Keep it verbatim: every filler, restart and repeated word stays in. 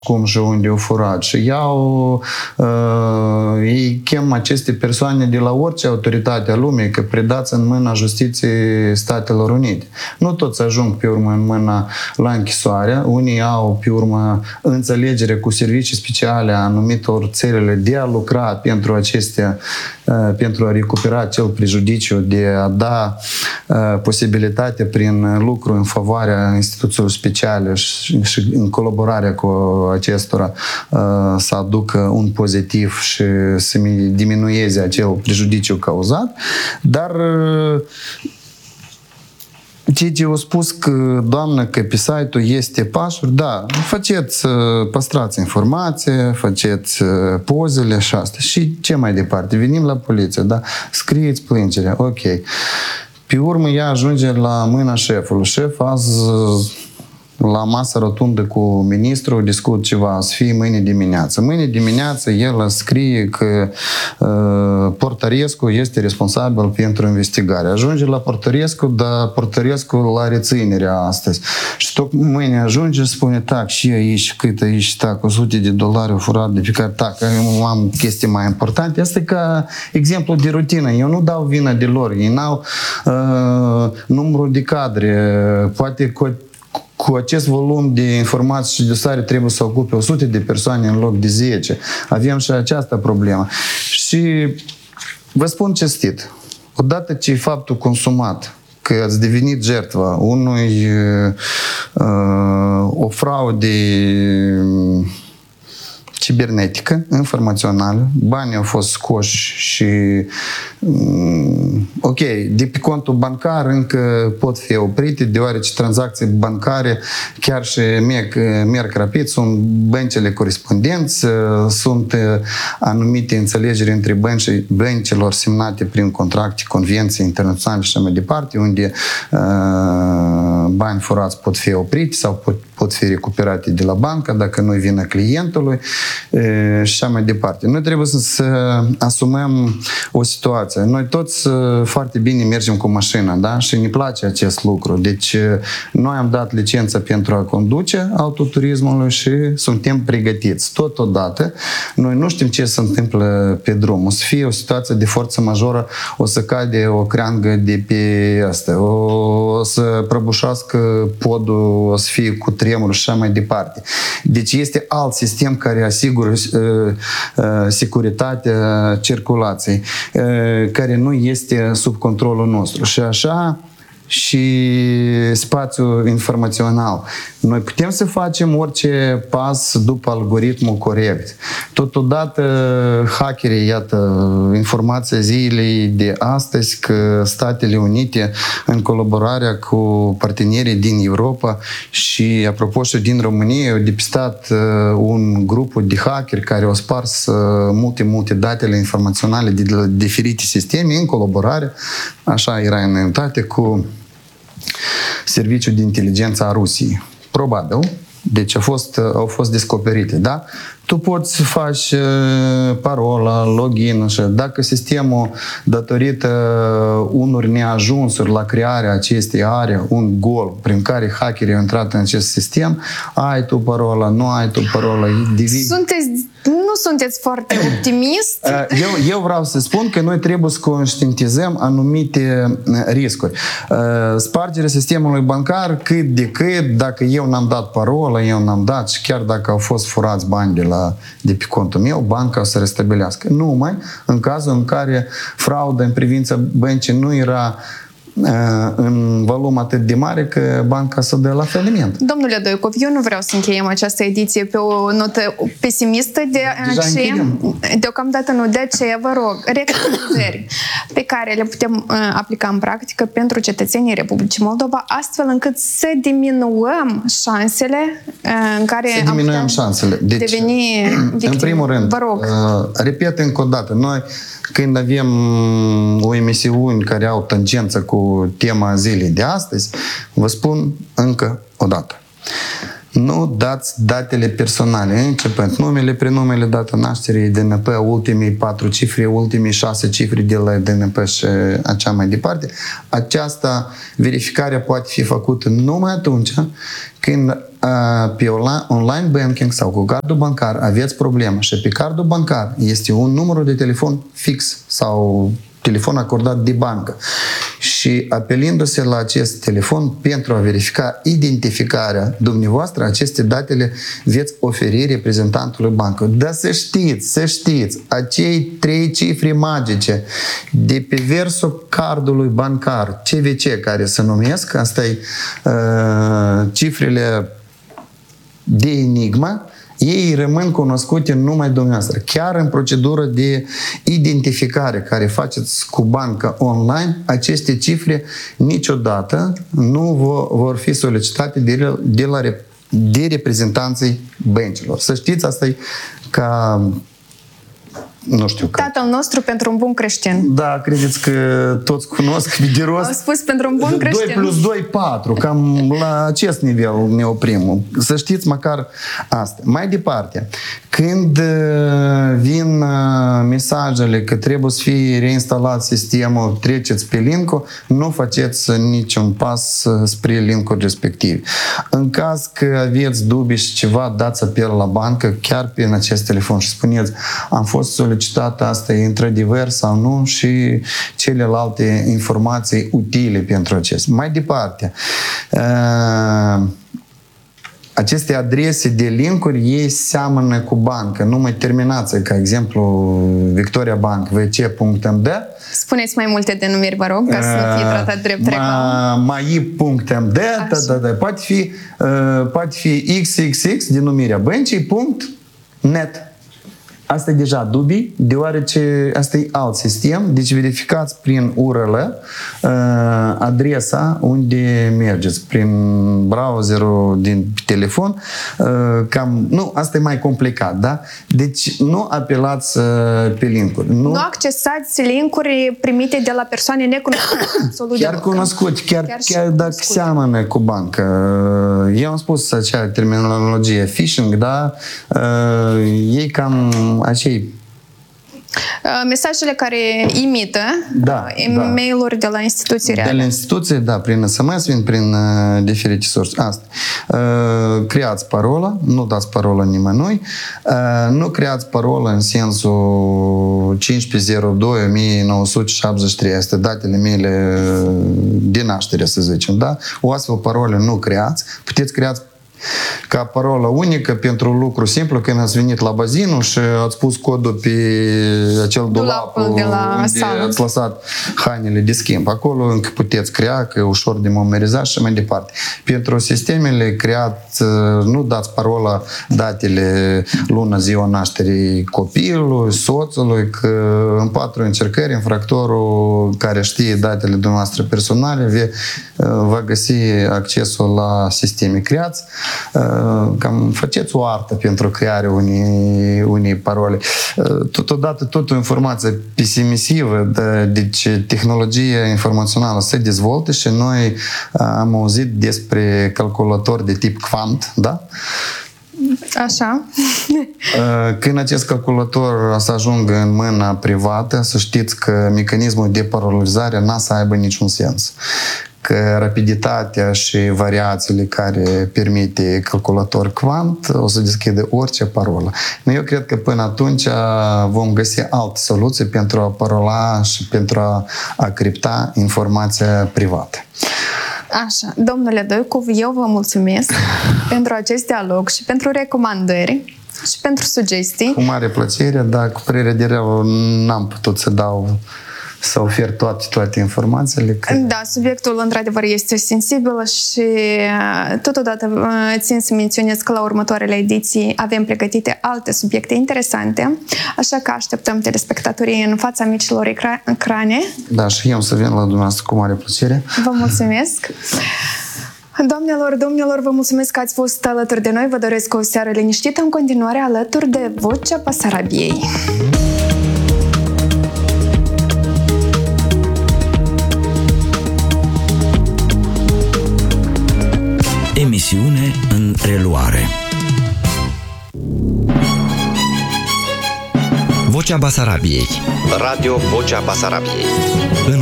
cum și unde au furat și iau, uh, ei chem aceste persoane de la orice autoritate a lumii că predați în mâna Justiției Statelor Unite. Nu toți ajung pe urmă în mâna la închisoare, unii au pe urmă înțelegere cu servicii speciale a anumitor țările de a lucra pentru acestea, uh, pentru a recupera acel prejudiciu, de a da uh, posibilitatea prin lucru în favoarea instituțiilor speciale și, și în colaborarea cu acestora să aducă un pozitiv și să diminueze acel prejudiciu cauzat, dar ceea ce au spus că, doamnă, că pe site-ul este pașuri, da, faceți, păstrați informație, faceți pozele și asta. Și ce mai departe? Venim la poliție, da? Scrieți plângerea, ok. Pe urmă ea ajunge la mâna șefului. Șef azi la masă rotundă cu ministrul, discut ceva, să fie mâine dimineață. Mâine dimineață el scrie că uh, Portărescu este responsabil pentru investigare. Ajunge la Portărescu, dar Portărescu la reținerea astăzi. Și tot mâine ajunge și spune, tac, și aici, cât aici, tac, o sută de dolari au furat de fiecare, tac, am chestii mai importante. Asta e ca exemplu de rutină. Eu nu dau vina de lor. Ei n-au uh, numărul de cadre, poate cu Cu acest volum de informații și dosare trebuie să ocupe o sută de persoane în loc de zece. Avem și această problemă. Și vă spun cinstit, odată ce faptul consumat, că ați devenit jertva unui uh, o fraude cibernetică, informațională, banii au fost scoși și ok, de pe contul bancar încă pot fi oprite, deoarece tranzacții bancare chiar și merg, merg rapid, sunt băncile corespondenți, sunt anumite înțelegeri între bănci și băncilor semnate prin contracte, convenții internaționale și așa mai departe, unde uh, bani furați pot fi oprite sau pot, pot fi recuperate de la bancă dacă nu-i vină clientului și așa mai departe. Noi trebuie să, să asumăm o situație. Noi toți foarte bine mergem cu mașina, da? Și ne place acest lucru. Deci noi am dat licența pentru a conduce autoturismul și suntem pregătiți. Totodată, noi nu știm ce se întâmplă pe drum. O să fie o situație de forță majoră, o să cade o creangă de pe asta, o să prăbușească podul, o să fie cu tremur și așa mai departe. Deci este alt sistem care asigură uh, uh, securitatea circulației, uh, care nu este sub controlul nostru. Și așa și spațiul informațional. Noi putem să facem orice pas după algoritmul corect. Totodată, hackerii, iată, informația zilei de astăzi că Statele Unite, în colaborarea cu partenerii din Europa și, apropo, și din România, au depistat uh, un grup de hackeri care au spars uh, multe, multe datele informaționale de, de diferite sisteme în colaborare, așa era înaintate, cu Serviciul de Inteligență a Rusiei. Probabil. Deci au fost, au fost descoperite, da? Tu poți să faci parola, login, și dacă sistemul, datorită unor neajunsuri la crearea acestei are, un gol prin care hackerii au intrat în acest sistem, ai tu parola, nu ai tu parola, devii... Sunteți, nu sunteți foarte optimist? Eu, eu vreau să spun că noi trebuie să conștientizăm anumite riscuri. Spargerea sistemului bancar, cât de cât, dacă eu n-am dat parola, eu n-am dat și chiar dacă au fost furați bani de la de pe contul meu, banca o să restabilească. Numai în cazul în care frauda în privința băncii nu era în volum atât de mare că banca să dă la faliment. Domnule Doicov, eu nu vreau să încheiem această ediție pe o notă pesimistă, de aceea, deocamdată nu, de aceea vă rog, recomandări pe care le putem uh, aplica în practică pentru cetățenii Republicii Moldova, astfel încât să diminuăm șansele uh, în care să diminuăm am șansele. Deci, deveni victime. În primul rând, vă rog. Uh, repet încă o dată, noi când avem o emisiune care au tangență cu tema zilei de astăzi, vă spun încă o dată. Nu dați datele personale, începând numele, prenumele, data nașterii, D N P, ultimii patru cifre, ultimii șase cifre de la D N P și așa mai departe. Aceasta, verificarea poate fi făcută numai atunci când pe online banking sau cu cardul bancar aveți problemă și pe cardul bancar este un număr de telefon fix sau telefon acordat de bancă și apelindu-se la acest telefon pentru a verifica identificarea dumneavoastră, aceste datele veți oferi reprezentantului bancă. Dar să știți, să știți, acei trei cifre magice de pe versul cardului bancar, C V C, care se numesc, asta e uh, cifrele de enigmă, ei rămân cunoscute numai dumneavoastră. Chiar în procedură de identificare care faceți cu banca online, aceste cifre niciodată nu vor fi solicitate de, de, la, de reprezentanții băncilor. Să știți, asta e ca... nu știu că... Tatăl nostru pentru un bun creștin. Da, credeți că toți cunosc de rost? Au spus pentru un bun creștin. doi plus doi, patru. Cam la acest nivel ne oprim. Să știți măcar asta. Mai departe, când vin mesajele că trebuie să fie reinstalat sistemul, treceți pe link-ul, nu faceți niciun pas spre link-ul respectiv. În caz că aveți dubii și ceva, dați apel la bancă chiar prin acest telefon și spuneți, am fost solicitat asta e într-adevăr sau nu și celelalte informații utile pentru acest. Mai departe, aceste adrese de linkuri, ei seamănă cu bancă. Nu mai terminați, ca exemplu, Victoria Bank, v c punct m d. Spuneți mai multe denumiri, vă rog, ca să nu fie tratat drept reclamă. mai punct m d, da, da, da. Poate fi, uh, poate fi x x x, denumirea băncii, punct net. Asta e deja dubii, deoarece asta e alt sistem, deci verificați prin U R L uh, adresa unde mergeți, prin browserul din telefon, uh, cam, nu, asta e mai complicat, da? Deci nu apelați uh, pe linkuri. Nu, nu accesați linkuri primite de la persoane necunoscute, absolut chiar cunoscuți, chiar, chiar, chiar dacă cunoscut. Seamănă cu bancă. Eu am spus acea terminologie phishing, da? Uh, ei cam acei mesajele care imită da, e-mail-uri da. de la instituții reale. De la instituții, da, prin S M S, vin prin uh, diferite surse. Asta. Uh, creați parola, nu dați parola nimănui, uh, nu creați parola în sensul cincisprezece zero doi o mie nouă sute șaptezeci și trei, este datele mele de naștere, să zicem, da? O astfel parolă nu creați, puteți creați ca parolă unică pentru lucru simplu, când ați venit la bazinul și ați pus codul pe acel dulap de la unde sală. Ați lăsat hainele de schimb. Acolo încă puteți crea, că e ușor de memorizat și mai departe. Pentru sistemele creat, nu dați parola, datele, luna, ziua nașterii copilului, soțului, că în patru încercări infractorul care știe datele dumneavoastră personale va găsi accesul la sisteme creați. Cam faceți o artă pentru crearea unei, unei parole. Totodată, tot o informație pesimisivă, deci tehnologia informațională se dezvoltă și noi am auzit despre calculatori de tip Quant, da? Așa. Când acest calculator să ajungă în mâna privată, să știți că mecanismul de parolizare n-a să aibă niciun sens. Că rapiditatea și variațiile care permite calculator Quant o să deschide orice parolă. Eu cred că până atunci vom găsi alte soluții pentru a parola și pentru a, a cripta informația privată. Așa, domnule Doicov, eu vă mulțumesc pentru acest dialog și pentru recomandări și pentru sugestii. Cu mare plăcere, dar cu părere de rău n-am putut să dau să ofer toate, toate informațiile. Că... Da, subiectul într-adevăr este sensibil și totodată țin să menționez că la următoarele ediții avem pregătite alte subiecte interesante, așa că așteptăm telespectatorii în fața micilor ecrane. Da, și eu să vin la dumneavoastră cu mare plăcere. Vă mulțumesc! Doamnelor, domnilor, vă mulțumesc că ați fost alături de noi. Vă doresc o seară liniștită în continuare alături de Vocea Basarabiei. Emisiune Emisiune în reluare. Vocea Basarabiei. Radio Vocea Basarabiei. În